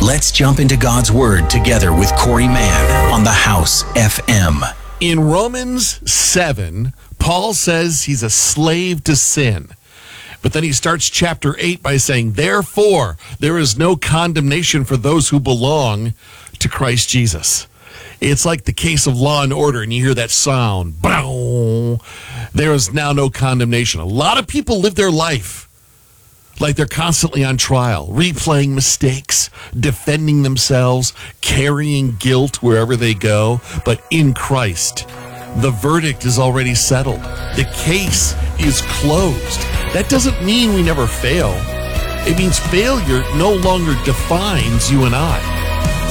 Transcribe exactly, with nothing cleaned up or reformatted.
Let's jump into God's Word together with Corey Mann on the House F M. In Romans seven, Paul says he's a slave to sin. But then he starts chapter eight by saying, therefore, there is no condemnation for those who belong to Christ Jesus. It's like the case of Law and Order, and you hear that sound. There is now no condemnation. A lot of people live their life like they're constantly on trial, replaying mistakes, defending themselves, carrying guilt wherever they go. But in Christ, the verdict is already settled. The case is closed. That doesn't mean we never fail. It means failure no longer defines you and I.